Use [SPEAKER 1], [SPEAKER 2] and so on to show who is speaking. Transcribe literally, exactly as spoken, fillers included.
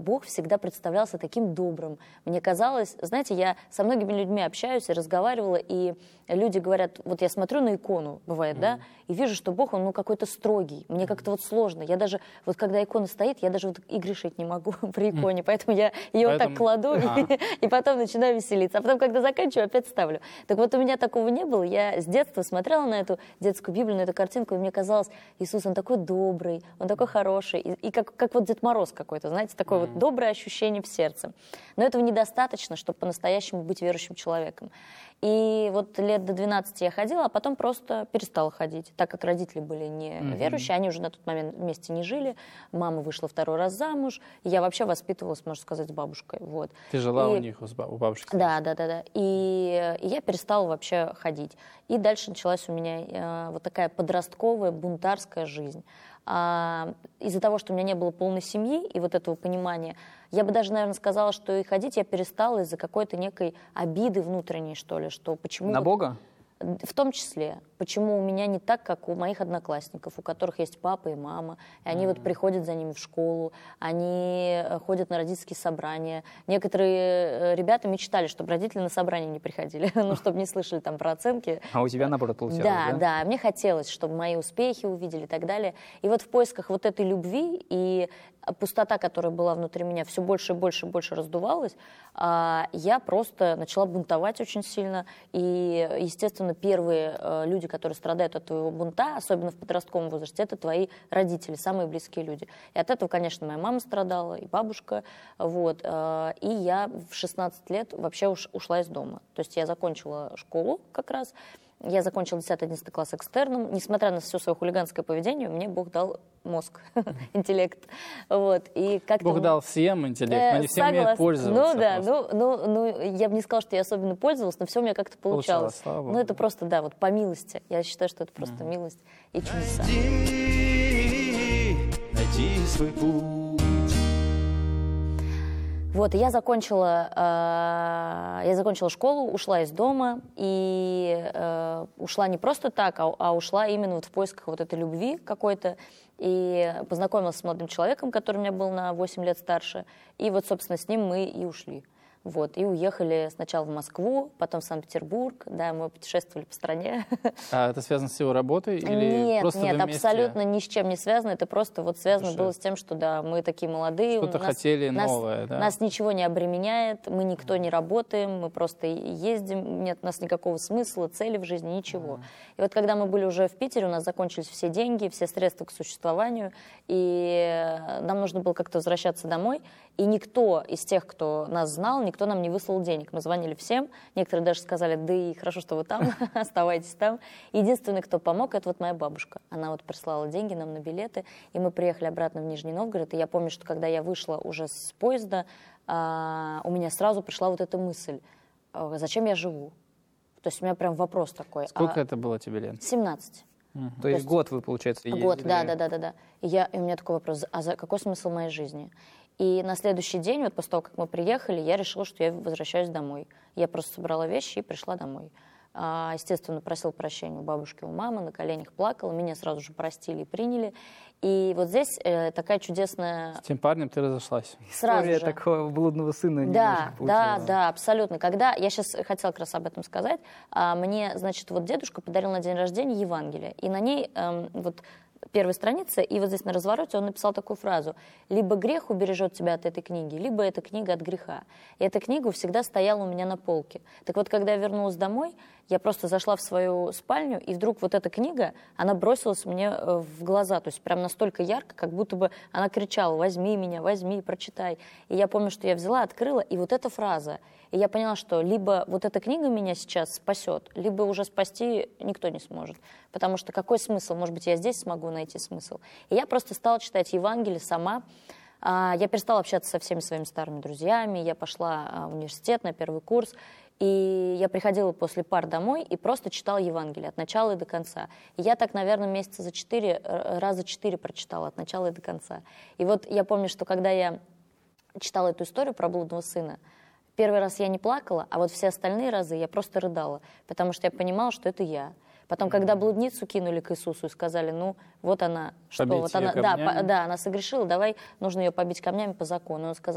[SPEAKER 1] Бог всегда представлялся таким добрым. Мне казалось, знаете, я со многими людьми общаюсь и разговаривала, и люди говорят, вот я смотрю на икону, бывает, mm-hmm. да, и вижу, что Бог, он ну, какой-то строгий. Мне как-то вот сложно. Я даже, вот когда икона стоит, я даже вот и грешить не могу при иконе, mm-hmm. поэтому я ее вот так кладу а. и, и потом начинаю веселиться. А потом, когда заканчиваю, опять ставлю. Так вот у меня такого не было. Я с детства смотрела на эту детскую Библию, на эту картинку, и мне казалось, Иисус, он такой добрый, он такой хороший, и, и как, как вот Дед Мороз какой-то, знаете, такое mm-hmm. вот доброе ощущение в сердце. Но этого недостаточно, чтобы по-настоящему быть верующим человеком. И вот лет до двенадцати я ходила, а потом просто перестала ходить, так как родители были не mm-hmm. верующие, они уже на тот момент вместе не жили, мама вышла второй раз замуж, и я вообще воспитывалась, можно сказать, с бабушкой. Вот.
[SPEAKER 2] Ты жила
[SPEAKER 1] и...
[SPEAKER 2] у них, у бабушки?
[SPEAKER 1] Да, да, да, да. И, и я перестала вообще ходить. И дальше началась у меня э, вот такая подростковая, бунтарская жизнь. А, из-за того, что у меня не было полной семьи и вот этого понимания, я бы даже, наверное, сказала, что и ходить я перестала из-за какой-то некой обиды внутренней, что ли, что почему...
[SPEAKER 2] На
[SPEAKER 1] вот,
[SPEAKER 2] Бога?
[SPEAKER 1] В том числе. Почему у меня не так, как у моих одноклассников, у которых есть папа и мама, и они mm-hmm. вот приходят за ними в школу, они ходят на родительские собрания. Некоторые ребята мечтали, чтобы родители на собрания не приходили, ну, чтобы не слышали там про оценки.
[SPEAKER 2] А у тебя, наоборот, получалось,
[SPEAKER 1] да?
[SPEAKER 2] Да,
[SPEAKER 1] да. Мне хотелось, чтобы мои успехи увидели и так далее. И вот в поисках вот этой любви и пустота, которая была внутри меня, все больше и больше и больше раздувалась, я просто начала бунтовать очень сильно. И, естественно, первые люди, которые страдают от твоего бунта, особенно в подростковом возрасте, это твои родители, самые близкие люди. И от этого, конечно, моя мама страдала, и бабушка. Вот. И я в шестнадцать лет вообще уж ушла из дома. То есть я закончила школу как раз. Я закончила десятый-одиннадцатый класс экстерном. Несмотря на все свое хулиганское поведение, мне Бог дал мозг, интеллект. Вот. И
[SPEAKER 2] Бог дал всем интеллект, но не все умеют пользоваться.
[SPEAKER 1] Ну да, ну, ну, ну, я бы не сказала, что я особенно пользовалась, но все у меня как-то получалось. получалось ну это просто, да, вот по милости. Я считаю, что это просто mm-hmm. милость и чудеса. Найди, найди свой путь. Вот, и я закончила, э, я закончила школу, ушла из дома, и э, ушла не просто так, а, а ушла именно вот в поисках вот этой любви какой-то, и познакомилась с молодым человеком, который у меня был на восемь лет старше, и вот, собственно, с ним мы и ушли. Вот, и уехали сначала в Москву, потом в Санкт-Петербург, да, мы путешествовали по стране. А
[SPEAKER 2] это связано с его работой? Или
[SPEAKER 1] нет,
[SPEAKER 2] просто
[SPEAKER 1] нет,
[SPEAKER 2] вместе...
[SPEAKER 1] абсолютно ни с чем не связано, это просто вот связано было с тем, что, да, мы такие молодые.
[SPEAKER 2] Что-то хотели
[SPEAKER 1] нас,
[SPEAKER 2] новое, да?
[SPEAKER 1] Нас ничего не обременяет, мы никто не работаем, мы просто ездим, нет у нас никакого смысла, цели в жизни, ничего. Mm. И вот когда мы были уже в Питере, у нас закончились все деньги, все средства к существованию, и нам нужно было как-то возвращаться домой, и никто из тех, кто нас знал, никто нам не выслал денег. Мы звонили всем, некоторые даже сказали, да и хорошо, что вы там, оставайтесь там. Единственный, кто помог, это вот моя бабушка. Она вот прислала деньги нам на билеты, и мы приехали обратно в Нижний Новгород. И я помню, что когда я вышла уже с поезда, а, у меня сразу пришла вот эта мысль, а, зачем я живу? То есть у меня прям вопрос такой.
[SPEAKER 2] Сколько
[SPEAKER 1] а,
[SPEAKER 2] это было тебе лет?
[SPEAKER 1] семнадцать.
[SPEAKER 2] Mm. То, То есть год вы, получается, ездили?
[SPEAKER 1] Год, да, да, да, да, да. И, я, и у меня такой вопрос, а за какой смысл моей жизни? И на следующий день, вот после того, как мы приехали, я решила, что я возвращаюсь домой. Я просто собрала вещи и пришла домой. А, естественно, просила прощения у бабушки, у мамы, на коленях плакала, меня сразу же простили и приняли. И вот здесь э, такая чудесная...
[SPEAKER 2] С тем парнем ты разошлась.
[SPEAKER 1] Сразу
[SPEAKER 2] История
[SPEAKER 1] же.
[SPEAKER 2] такого блудного сына.
[SPEAKER 1] Да, да, да, абсолютно. Когда, я сейчас хотела как раз об этом сказать, а, мне, значит, вот дедушка подарил на день рождения Евангелие, и на ней эм, вот... первой странице, и вот здесь на развороте он написал такую фразу: «Либо грех убережет тебя от этой книги, либо эта книга от греха». И эта книга всегда стояла у меня на полке. Так вот, когда я вернулась домой, я просто зашла в свою спальню, и вдруг вот эта книга, она бросилась мне в глаза, то есть прям настолько ярко, как будто бы она кричала: «Возьми меня, возьми, прочитай». И я помню, что я взяла, открыла, и вот эта фраза. И я поняла, что либо вот эта книга меня сейчас спасет, либо уже спасти никто не сможет. Потому что какой смысл? Может быть, я здесь смогу найти смысл. И я просто стала читать Евангелие сама. Я перестала общаться со всеми своими старыми друзьями, я пошла в университет на первый курс, и я приходила после пар домой и просто читала Евангелие от начала и до конца. И я так, наверное, месяца за четыре, раза четыре прочитала от начала и до конца. И вот я помню, что когда я читала эту историю про блудного сына, первый раз я не плакала, а вот все остальные разы я просто рыдала, потому что я понимала, что это я. Потом, когда блудницу кинули к Иисусу и сказали: ну, вот она, что,
[SPEAKER 2] побить
[SPEAKER 1] вот она,
[SPEAKER 2] ее
[SPEAKER 1] да, по, да, она согрешила, давай, нужно ее побить камнями по закону. Он сказал: